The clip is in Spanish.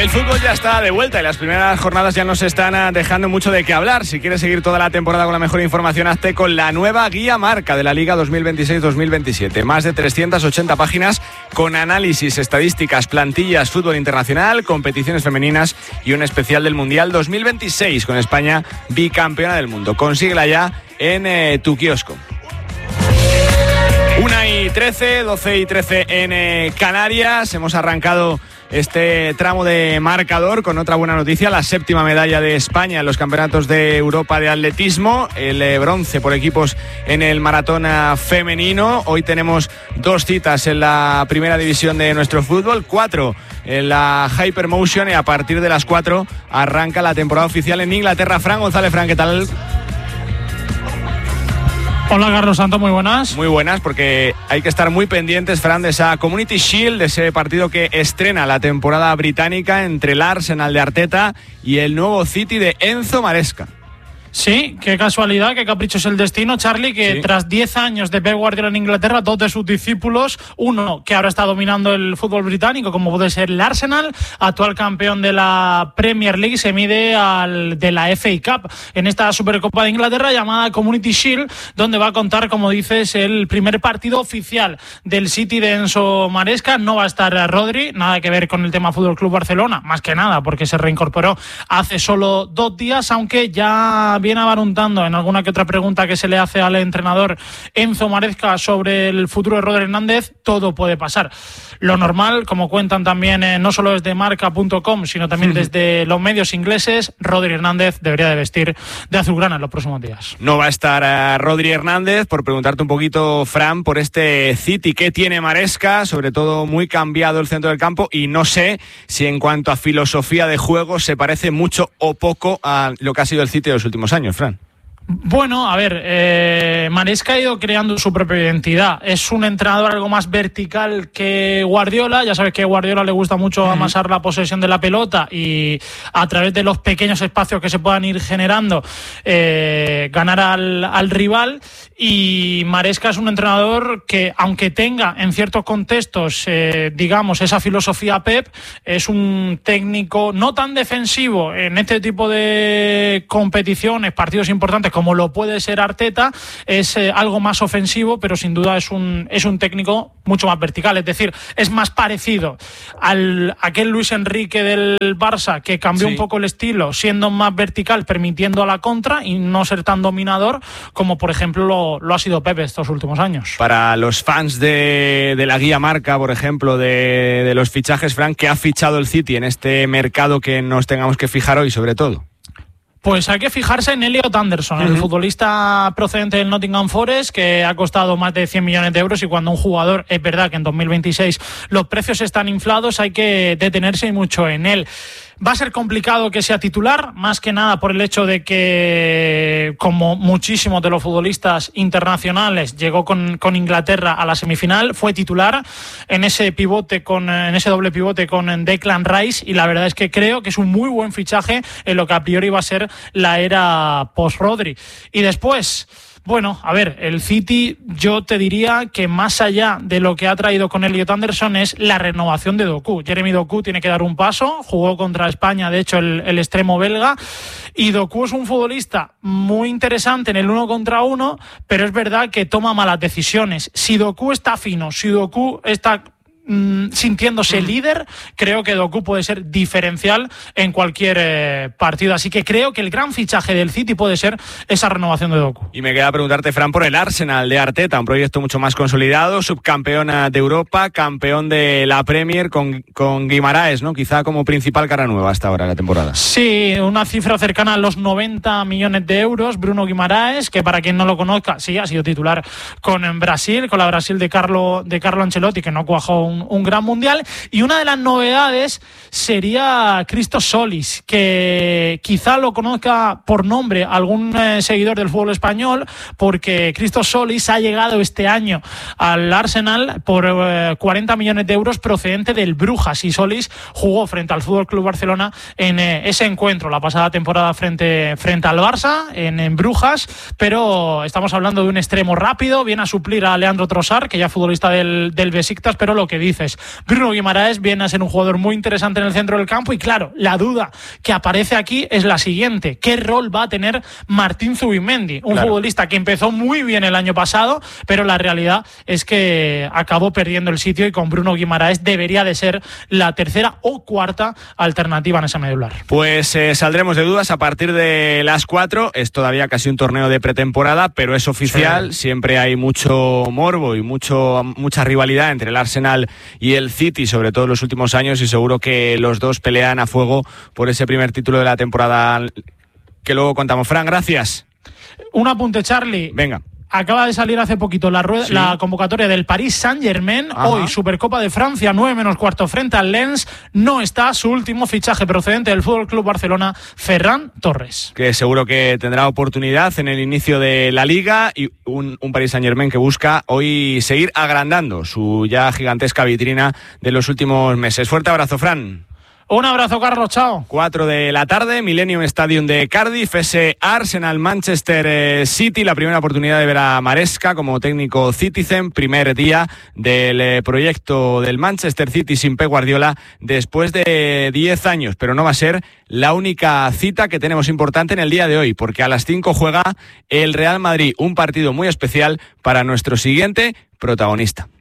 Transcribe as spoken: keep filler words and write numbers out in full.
El fútbol ya está de vuelta y las primeras jornadas ya nos están dejando mucho de qué hablar. Si quieres seguir toda la temporada con la mejor información, hazte con la nueva guía marca de la Liga dos mil veintiséis dos mil veintisiete. Más de trescientas ochenta páginas con análisis, estadísticas, plantillas, fútbol internacional, competiciones femeninas y un especial del Mundial dos mil veintiséis con España bicampeona del mundo. Consíguela ya en eh, tu kiosco. una y trece, doce y trece en eh, Canarias. Hemos arrancado este tramo de marcador con otra buena noticia, la séptima medalla de España en los campeonatos de Europa de atletismo, el eh, bronce por equipos en el maratón femenino. Hoy tenemos dos citas en la primera división de nuestro fútbol, cuatro en la Hypermotion, y a partir de las cuatro arranca la temporada oficial en Inglaterra. Fran González. Fran, ¿qué tal? Hola Carlos Santos, muy buenas. Muy buenas, porque hay que estar muy pendientes, Fran, de esa Community Shield, de ese partido que estrena la temporada británica entre el Arsenal de Arteta y el nuevo City de Enzo Maresca. Sí, qué casualidad, qué capricho es el destino, Charlie, que sí. Tras diez años de Pep Guardiola en Inglaterra, dos de sus discípulos, uno que ahora está dominando el fútbol británico, como puede ser el Arsenal, actual campeón de la Premier League, se mide al de la F A Cup en esta Supercopa de Inglaterra llamada Community Shield, donde va a contar, como dices, el primer partido oficial del City de Enzo Maresca. No va a estar Rodri, nada que ver con el tema Fútbol Club Barcelona, más que nada porque se reincorporó hace solo dos días, aunque ya viene abaruntando en alguna que otra pregunta que se le hace al entrenador Enzo Maresca sobre el futuro de Rodri Hernández. Todo puede pasar. Lo normal, como cuentan también eh, no solo desde marca punto com, sino también desde los medios ingleses, Rodri Hernández debería de vestir de azulgrana en los próximos días. No va a estar uh, Rodri Hernández. Por preguntarte un poquito, Fran, por este City, ¿qué tiene Maresca? Sobre todo muy cambiado el centro del campo, y no sé si en cuanto a filosofía de juego se parece mucho o poco a lo que ha sido el City de los últimos años, Fran. Bueno, a ver, eh, Maresca ha ido creando su propia identidad. Es un entrenador algo más vertical que Guardiola. Ya sabes que a Guardiola le gusta mucho amasar la posesión de la pelota y a través de los pequeños espacios que se puedan ir generando eh, ganar al, al rival. Y Maresca es un entrenador que, aunque tenga en ciertos contextos, eh, digamos, esa filosofía Pep, es un técnico no tan defensivo en este tipo de competiciones, partidos importantes, como lo puede ser Arteta. Es eh, algo más ofensivo, pero sin duda es un, es un técnico mucho más vertical. Es decir, es más parecido al aquel Luis Enrique del Barça, que cambió sí. un poco el estilo, siendo más vertical, permitiendo a la contra y no ser tan dominador como, por ejemplo, lo, lo ha sido Pepe estos últimos años. Para los fans de, de la guía marca, por ejemplo, de, de los fichajes, Frank, ¿qué ha fichado el City en este mercado que nos tengamos que fijar hoy, sobre todo? Pues hay que fijarse en Elliot Anderson, uh-huh. el futbolista procedente del Nottingham Forest, que ha costado más de cien millones de euros, y cuando un jugador, es verdad que en dos mil veintiséis los precios están inflados, hay que detenerse mucho en él. Va a ser complicado que sea titular, más que nada por el hecho de que, como muchísimos de los futbolistas internacionales, llegó con, con Inglaterra a la semifinal, fue titular en ese pivote con en ese doble pivote con Declan Rice, y la verdad es que creo que es un muy buen fichaje en lo que a priori va a ser la era post-Rodri. Y después, bueno, a ver, el City, yo te diría que más allá de lo que ha traído con Elliot Anderson es la renovación de Doku. Jeremy Doku tiene que dar un paso, jugó contra España, de hecho, el, el extremo belga, y Doku es un futbolista muy interesante en el uno contra uno, pero es verdad que toma malas decisiones. Si Doku está fino, si Doku está Mm, sintiéndose mm. líder, creo que Doku puede ser diferencial en cualquier eh, partido, así que creo que el gran fichaje del City puede ser esa renovación de Doku. Y me queda preguntarte, Fran, por el Arsenal de Arteta, un proyecto mucho más consolidado, subcampeona de Europa, campeón de la Premier con, con Guimaraes, ¿no? Quizá como principal cara nueva hasta ahora la temporada. Sí, una cifra cercana a los noventa millones de euros. Bruno Guimaraes, que para quien no lo conozca, sí, ha sido titular con Brasil, con la Brasil de Carlo, de Carlo Ancelotti, que no cuajó un Un, un gran mundial. Y una de las novedades sería Christos Solis, que quizá lo conozca por nombre algún eh, seguidor del fútbol español, porque Christos Solis ha llegado este año al Arsenal por eh, cuarenta millones de euros procedente del Brujas, y Solis jugó frente al Fútbol Club Barcelona en eh, ese encuentro la pasada temporada frente, frente al Barça en, en Brujas, pero estamos hablando de un extremo rápido, viene a suplir a Leandro Trossard, que ya es futbolista del, del Besiktas, pero lo que dices. Bruno Guimaraes viene a ser un jugador muy interesante en el centro del campo y claro, la duda que aparece aquí es la siguiente: ¿qué rol va a tener Martín Zubimendi? Un claro. futbolista que empezó muy bien el año pasado, pero la realidad es que acabó perdiendo el sitio y con Bruno Guimaraes debería de ser la tercera o cuarta alternativa en esa medular. Pues eh, saldremos de dudas a partir de las cuatro. Es todavía casi un torneo de pretemporada, pero es oficial. Sí. Siempre hay mucho morbo y mucho, mucha rivalidad entre el Arsenal y el City, sobre todo en los últimos años, y seguro que los dos pelean a fuego por ese primer título de la temporada que luego contamos. Fran, gracias. Un apunte, Charlie. Venga. Acaba de salir hace poquito la, rueda, sí. la convocatoria del Paris Saint-Germain. Ajá. Hoy, Supercopa de Francia, nueve menos cuarto frente al Lens. No está su último fichaje procedente del F C Barcelona, Ferran Torres. Que seguro que tendrá oportunidad en el inicio de la Liga, y un, un Paris Saint-Germain que busca hoy seguir agrandando su ya gigantesca vitrina de los últimos meses. Fuerte abrazo, Fran. Un abrazo, Carlos, chao. Cuatro de la tarde, Millennium Stadium de Cardiff, ese Arsenal Manchester City, la primera oportunidad de ver a Maresca como técnico Citizen, primer día del proyecto del Manchester City sin Pep Guardiola después de diez años, pero no va a ser la única cita que tenemos importante en el día de hoy, porque a las cinco juega el Real Madrid, un partido muy especial para nuestro siguiente protagonista.